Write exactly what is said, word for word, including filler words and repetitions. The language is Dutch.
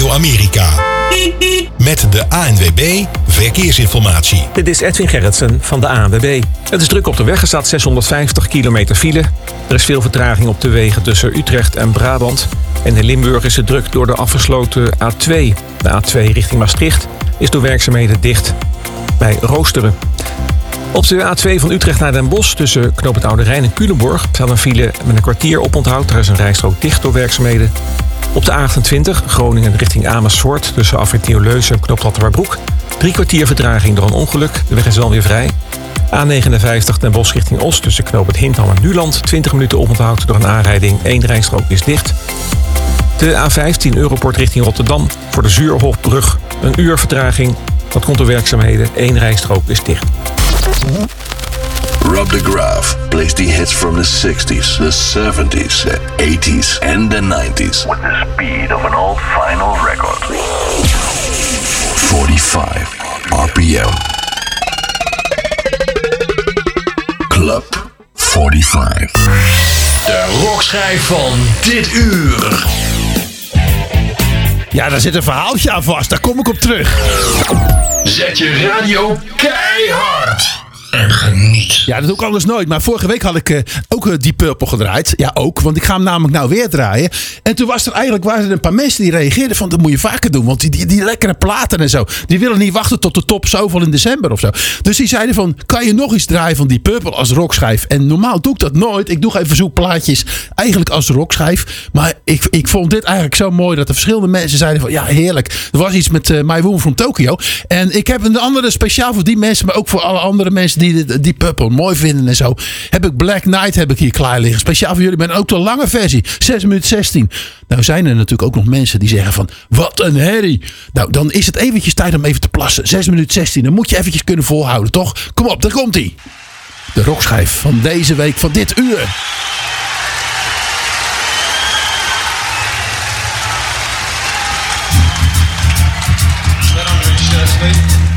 Radio Amerika. Met de A N W B Verkeersinformatie. Dit is Edwin Gerritsen van de A N W B. Het is druk op de weg. Er staat zeshonderdvijftig kilometer file. Er is veel vertraging op de wegen tussen Utrecht en Brabant. En in Limburg is het druk door de afgesloten A twee. De A twee richting Maastricht is door werkzaamheden dicht bij Roosteren. Op de A twee van Utrecht naar Den Bosch tussen Knoop het Oude Rijn en Culemborg staat een file met een kwartier oponthoud. Daar is een rijstrook dicht door werkzaamheden. Op de A achtentwintig Groningen richting Amersfoort tussen afrit Nieuwleusen en Knoop Hattewaarbroek. Drie kwartier vertraging door een ongeluk. De weg is wel weer vrij. A negenenvijftig Den Bosch richting Os tussen Knoop het Hintham en Nuland. twintig minuten oponthoud door een aanrijding. Eén rijstrook is dicht. De A vijftien Europort richting Rotterdam voor de Zuurhofbrug. Een uur vertraging. Dat komt door werkzaamheden. Eén rijstrook is dicht. Rob de Graaf plays the hits from the sixties, the seventies, the eighties and the nineties with the speed of an old vinyl record. forty-five R P M. Club forty-five. De rockschijf van dit uur. Ja, daar zit een verhaaltje aan vast. Daar kom ik op terug. Zet je radio keihard. En geniet. Ja, dat doe ik anders nooit. Maar vorige week had ik uh, ook uh, Deep Purple gedraaid. Ja, ook. Want ik ga hem namelijk nou weer draaien. En toen was er eigenlijk waren er een paar mensen die reageerden van... dat moet je vaker doen. Want die, die, die lekkere platen en zo... die willen niet wachten tot de top zoveel in december of zo. Dus die zeiden van... kan je nog eens draaien van Deep Purple als rockschijf? En normaal doe ik dat nooit. Ik doe even zoekplaatjes eigenlijk als rockschijf. Maar ik, ik vond dit eigenlijk zo mooi... dat er verschillende mensen zeiden van... ja, heerlijk. Er was iets met uh, My Woman from Tokyo. En ik heb een andere speciaal voor die mensen... maar ook voor alle andere mensen... die die Purple mooi vinden en zo. Heb ik Black Knight heb ik hier klaar liggen. Speciaal voor jullie. Maar ook de lange versie. zes minuten zestien. Nou zijn er natuurlijk ook nog mensen die zeggen van... wat een herrie. Nou, dan is het eventjes tijd om even te plassen. zes minuten zestien. Dan moet je eventjes kunnen volhouden, toch? Kom op, daar komt ie. De rockschijf van deze week, van dit uur. Let Andre Chesney.